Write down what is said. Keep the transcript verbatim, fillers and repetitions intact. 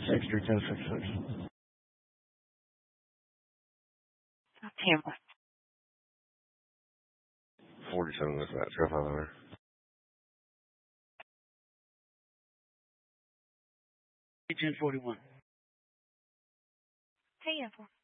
six three ten six six. Tampa. Forty-seven was that. Trail five hundred. Agent forty-one. Tampa.